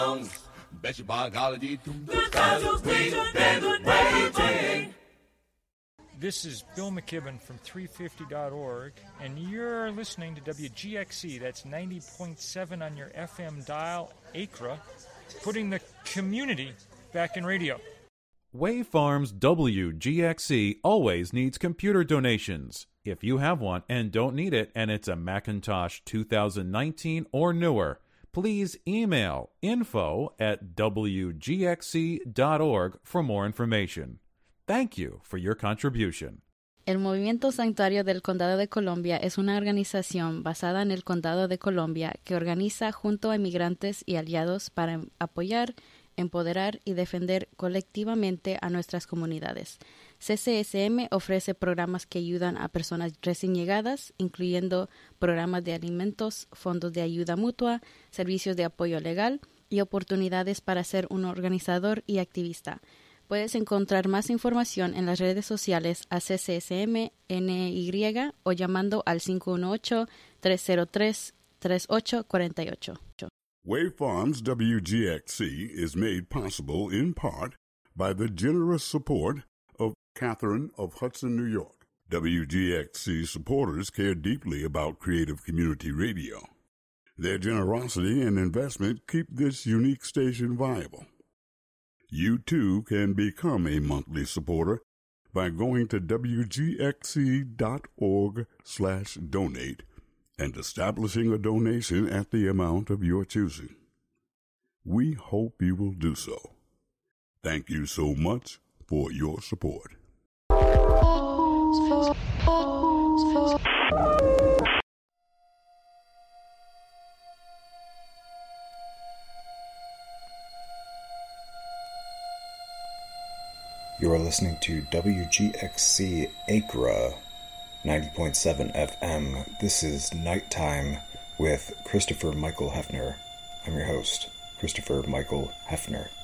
Bet your biology. Good times we've been waiting. This is Bill McKibben from 350.org, and you're listening to WGXC. That's 90.7 on your FM dial, ACRA, putting the community back in radio. Wave Farms WGXC always needs computer donations. If you have one and don't need it, and it's a Macintosh 2019 or newer, please email info@wgxc.org for more information. Thank you for your contribution. El Movimiento Santuario del Condado de Columbia es una organización basada en el Condado de Columbia que organiza junto a inmigrantes y aliados para apoyar, empoderar y defender colectivamente a nuestras comunidades. CCSM ofrece programas que ayudan a personas recién llegadas, incluyendo programas de alimentos, fondos de ayuda mutua, servicios de apoyo legal y oportunidades para ser un organizador y activista. Puedes encontrar más información en las redes sociales a CCSM NY o llamando al 518-303-3848. Wave Farms WGXC is made possible in part by the generous support of Catherine of Hudson, New York. WGXC supporters care deeply about creative community radio. Their generosity and investment keep this unique station viable. You too can become a monthly supporter by going to wgxc.org/donate and establishing a donation at the amount of your choosing. We hope you will do so. Thank you so much for your support. You are listening to WGXC ACRA 90.7 FM. This is Nighttime with Christopher Michael Hefner. I'm your host, Christopher Michael Hefner.